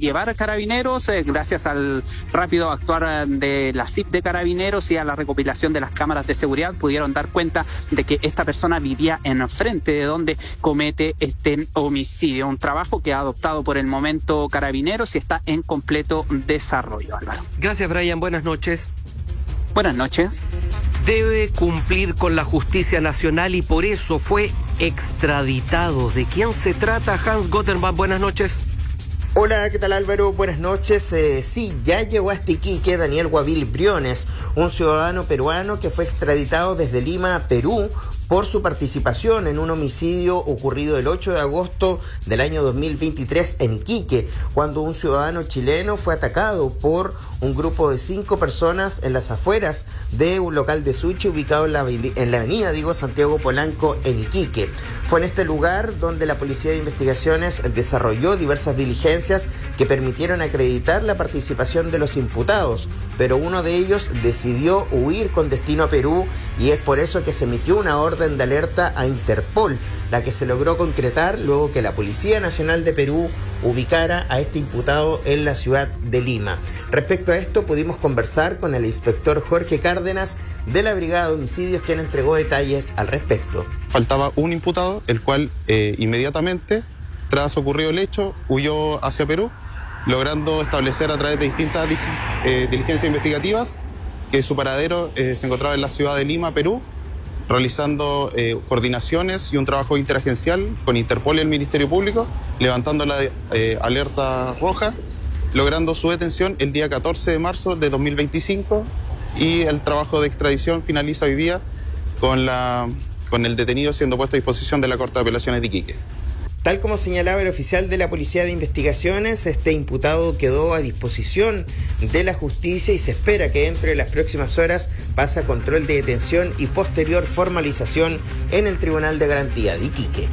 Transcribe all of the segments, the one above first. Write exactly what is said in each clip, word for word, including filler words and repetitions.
llevar a Carabineros, eh, gracias al rápido actuar de la C I P de Carabineros y a la recopilación de las cámaras de seguridad, pudieron dar cuenta de que esta persona vivía enfrente de donde comete este homicidio. Un trabajo que ha adoptado por el momento Carabineros y está en completo desarrollo, Álvaro. Gracias, Brian. Buenas noches. Buenas noches. Debe cumplir con la justicia nacional y por eso fue extraditado. ¿De quién se trata, Hans Gotterman? Buenas noches. Hola, ¿qué tal, Álvaro? Buenas noches. Eh, sí, ya llegó hasta Iquique Daniel Guavil Briones, un ciudadano peruano que fue extraditado desde Lima, Perú, por su participación en un homicidio ocurrido el ocho de agosto del año dos mil veintitrés en Iquique, cuando un ciudadano chileno fue atacado por un grupo de cinco personas en las afueras de un local de sushi ubicado en la, en la avenida, digo, Santiago Polanco, en Iquique. Fue en este lugar donde la Policía de Investigaciones desarrolló diversas diligencias que permitieron acreditar la participación de los imputados, pero uno de ellos decidió huir con destino a Perú y es por eso que se emitió una orden de alerta a Interpol, la que se logró concretar luego que la Policía Nacional de Perú ubicara a este imputado en la ciudad de Lima. Respecto a esto, pudimos conversar con el inspector Jorge Cárdenas de la Brigada de Homicidios, quien entregó detalles al respecto. Faltaba un imputado, el cual eh, inmediatamente, tras ocurrido el hecho, huyó hacia Perú, logrando establecer a través de distintas eh, diligencias investigativas que su paradero eh, se encontraba en la ciudad de Lima, Perú, realizando eh, coordinaciones y un trabajo interagencial con Interpol y el Ministerio Público, levantando la eh, alerta roja, logrando su detención el día catorce de marzo de dos mil veinticinco y el trabajo de extradición finaliza hoy día con, la, con el detenido siendo puesto a disposición de la Corte de Apelaciones de Iquique. Tal como señalaba el oficial de la Policía de Investigaciones, este imputado quedó a disposición de la justicia y se espera que dentro de las próximas horas pase a control de detención y posterior formalización en el Tribunal de Garantía de Iquique.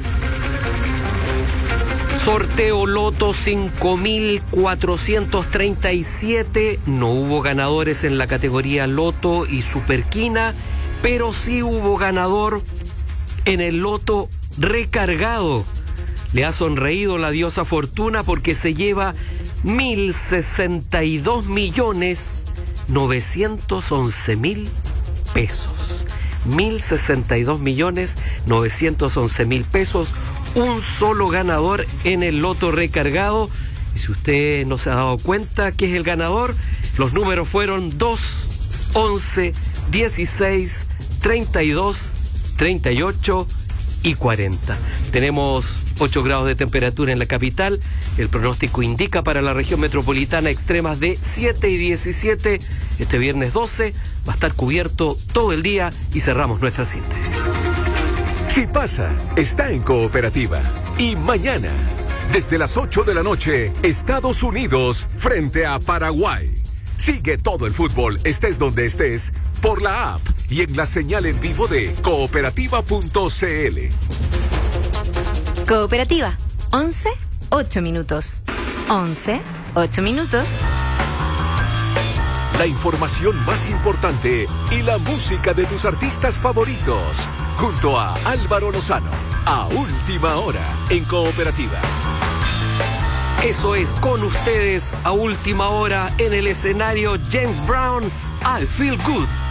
Sorteo Loto cinco mil cuatrocientos treinta y siete. No hubo ganadores en la categoría Loto y Superquina, pero sí hubo ganador en el Loto recargado. Le ha sonreído la diosa Fortuna porque se lleva mil sesenta y dos millones novecientos once mil pesos. Mil sesenta y dos millones novecientos once mil pesos. Un solo ganador en el Loto recargado. Y si usted no se ha dado cuenta que es el ganador, los números fueron dos, once, dieciséis, treinta y dos, treinta y ocho y cuarenta. Tenemos ocho grados de temperatura en la capital. El pronóstico indica para la región metropolitana extremas de siete y diecisiete. Este viernes doce va a estar cubierto todo el día y cerramos nuestra síntesis. Si pasa, está en Cooperativa. Y mañana, desde las ocho de la noche, Estados Unidos frente a Paraguay. Sigue todo el fútbol, estés donde estés, por la app y en la señal en vivo de cooperativa punto c l. Cooperativa, once, ocho minutos. once, ocho minutos. La información más importante y la música de tus artistas favoritos. Junto a Álvaro Lozano, a última hora en Cooperativa. Eso es, con ustedes a última hora en el escenario James Brown, I Feel Good.